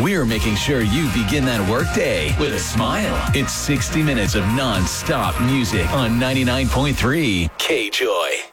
we're making sure you begin that workday with a smile. It's 60 minutes of non-stop music on 99.3 K-Joy.